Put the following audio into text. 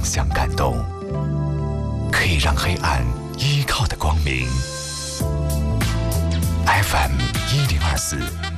相感动，可以让黑暗依靠的光明。FM1024